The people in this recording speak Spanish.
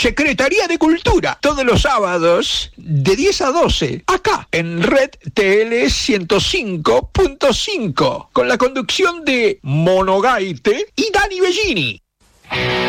Secretaría de Cultura, todos los sábados de 10 a 12, acá en Red TL 105.5, con la conducción de Mono Gaite y Dani Bellini.